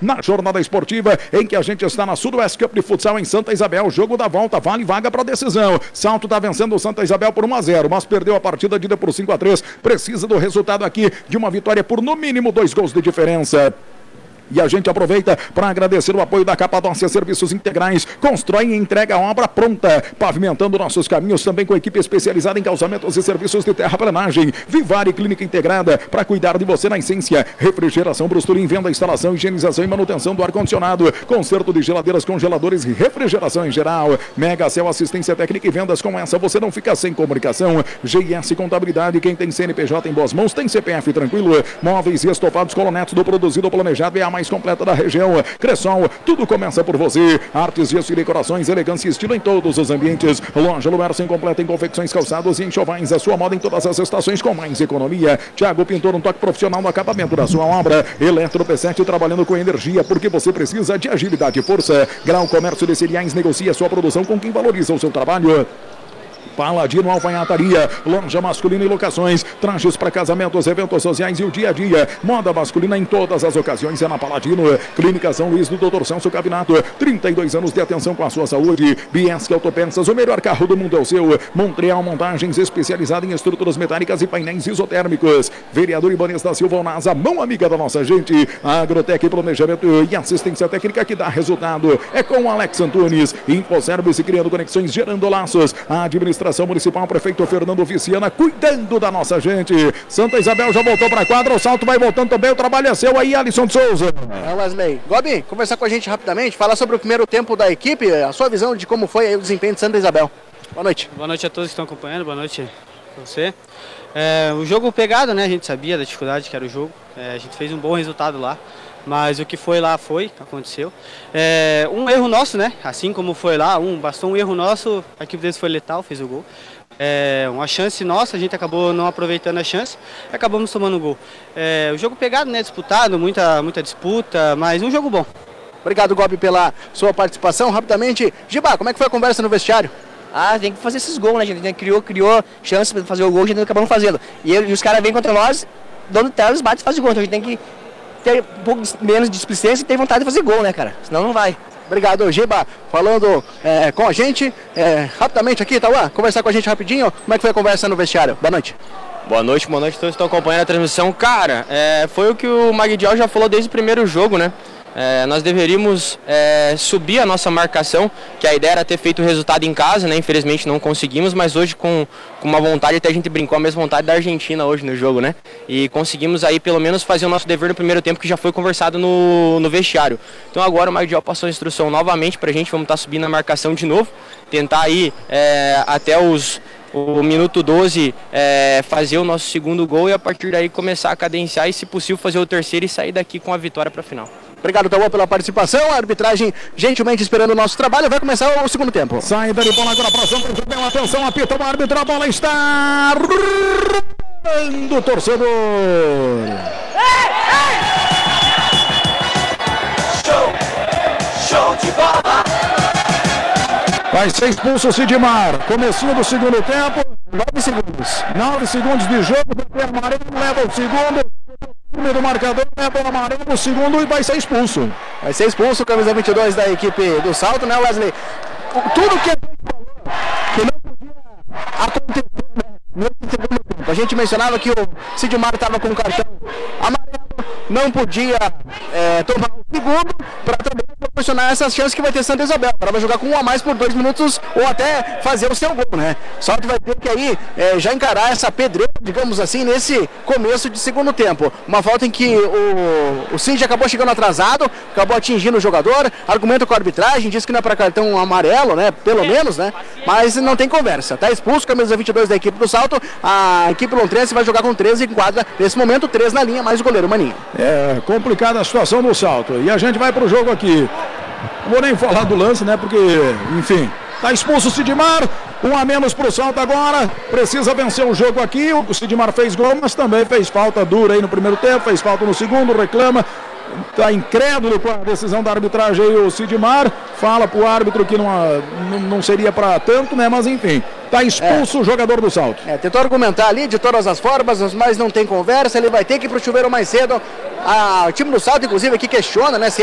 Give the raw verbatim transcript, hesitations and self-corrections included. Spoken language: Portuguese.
na jornada esportiva em que a gente está na Sudoeste Cup de Futsal em Santa Isabel. Jogo da volta, vale vaga para decisão. Salto está vencendo o Santa Isabel por um a zero, mas perdeu a partida de ida por cinco a três. Precisa do resultado aqui de uma vitória por no mínimo dois gols de diferença. E a gente aproveita para agradecer o apoio da Capadócia Serviços Integrais. Constrói e entrega a obra pronta, pavimentando nossos caminhos também com equipe especializada em calçamentos e serviços de terraplanagem. Vivari Clínica Integrada, para cuidar de você na essência. Refrigeração Brusturim, venda, instalação, higienização e manutenção do ar-condicionado. Conserto de geladeiras, congeladores e refrigeração em geral. Mega Cel Assistência Técnica e Vendas, com essa você não fica sem comunicação. G I S Contabilidade, quem tem C N P J em boas mãos tem C P F tranquilo. Móveis e estofados Colonetos, do produzido ao planejado, é a mais completa da região. Cressol, tudo começa por você. Artes, gesso e decorações, elegância e estilo em todos os ambientes. Loja Lumersen, completa em confecções, calçados e enxovais. A sua moda em todas as estações com mais economia. Thiago Pintor, um toque profissional no acabamento da sua obra. Eletro P sete, trabalhando com energia porque você precisa de agilidade e força. Grau Comércio de Cereais, negocia sua produção com quem valoriza o seu trabalho. Paladino Alfaiataria, loja masculina e locações, trajes para casamentos, eventos sociais e o dia a dia. Moda masculina em todas as ocasiões é na Paladino. Clínica São Luís do doutor Celso Cavinato, trinta e dois anos de atenção com a sua saúde. Biesque Autopeças, o melhor carro do mundo é o seu. Montreal Montagens, especializada em estruturas metálicas e painéis isotérmicos. Vereador Ibanez da Silva Onasa, mão amiga da nossa gente. Agrotec, planejamento e assistência técnica que dá resultado. É com o Alex Antunes. Infoservice, criando conexões, gerando laços. A administração Municipal, prefeito Fernando Viciana, cuidando da nossa gente. Santa Isabel já voltou para a quadra, o salto vai voltando também, o trabalho é seu aí, Alisson de Souza. É, Wesley. Gobi, conversar com a gente rapidamente, falar sobre o primeiro tempo da equipe, a sua visão de como foi aí o desempenho de Santa Isabel. Boa noite. Boa noite a todos que estão acompanhando, boa noite a você. É, o jogo pegado, né, a gente sabia da dificuldade que era o jogo, é, a gente fez um bom resultado lá. Mas o que foi lá foi, aconteceu. É, um erro nosso, né? Assim como foi lá, um, bastou um erro nosso, a equipe deles foi letal, fez o gol. É, uma chance nossa, a gente acabou não aproveitando a chance, acabamos tomando o gol. É, o jogo pegado, né? Disputado, muita, muita disputa, mas um jogo bom. Obrigado, Gobi, pela sua participação. Rapidamente, Giba, como é que foi a conversa no vestiário? Ah, tem que fazer esses gols, né? A gente criou, criou chance para fazer o gol, a gente acabamos fazendo. E, e os caras vêm contra nós, dando telas, bate e faz o gol. Então a gente tem que ter um pouco menos de displicência e ter vontade de fazer gol, né, cara? Senão não vai. Obrigado, Giba, falando é, com a gente. É, rapidamente aqui, Tauá, conversar com a gente rapidinho. Como é que foi a conversa no vestiário? Boa noite. Boa noite, boa noite a todos que estão acompanhando a transmissão. Cara, é, foi o que o Magdiel já falou desde o primeiro jogo, né? É, nós deveríamos é, subir a nossa marcação, que a ideia era ter feito o resultado em casa, né? Infelizmente não conseguimos, mas hoje com, com uma vontade, até a gente brincou a mesma vontade da Argentina hoje no jogo, né? E conseguimos aí pelo menos fazer o nosso dever no primeiro tempo, que já foi conversado no, no vestiário. Então agora o Magdiel passou a instrução novamente pra gente, vamos estar subindo a marcação de novo, tentar aí é, até os... o minuto doze é, fazer o nosso segundo gol e a partir daí começar a cadenciar e, se possível, fazer o terceiro e sair daqui com a vitória para a final. Obrigado, Tauá, pela participação. A arbitragem gentilmente esperando o nosso trabalho. Vai começar o segundo tempo. Saída de bola agora para Santa Isabel. Atenção, apita o árbitro. A bola está rolando, torcedor. Ei, ei! Show, show de bola. Vai ser expulso o Sidmar. Comecinho do segundo tempo. Nove segundos. Nove segundos de jogo. O amarelo leva o segundo. O time do marcador leva o amarelo o segundo e vai ser expulso. Vai ser expulso o camisa vinte e dois da equipe do Salto, né, Wesley? Tudo que a gente falou que não podia acontecer, né, nesse segundo tempo. A gente mencionava que o Sidmar estava com o cartão amarelo, não podia é, tomar o segundo para também proporcionar essas chances que vai ter Santa Isabel. Ela vai jogar com um a mais por dois minutos ou até fazer o seu gol, né? Só que vai ter que aí é, já encarar essa pedreira, digamos assim, nesse começo de segundo tempo. Uma falta em que o, o Cid acabou chegando atrasado, acabou atingindo o jogador, argumenta com a arbitragem, diz que não é para cartão amarelo, né? Pelo menos, né? Mas não tem conversa. Tá expulso, camisa vinte e dois da equipe do Salto. A equipe lontrense vai jogar com treze em quadra. Nesse momento, três na linha, mais o goleiro Maninho. É complicada a situação do Salto. E a gente vai pro jogo aqui. Não vou nem falar do lance, né? Porque, enfim, tá expulso o Sidmar. Um a menos pro Salto agora. Precisa vencer o jogo aqui. O Sidmar fez gol, mas também fez falta dura aí no primeiro tempo. Fez falta no segundo, reclama. Tá incrédulo com a decisão da arbitragem aí o Sidmar. Fala pro árbitro que não, não, não seria para tanto, né? Mas enfim, tá expulso é. o jogador do Salto. É, tentou argumentar ali de todas as formas, mas não tem conversa. Ele vai ter que ir pro chuveiro mais cedo. A, o time do Salto, inclusive, aqui questiona, né? Se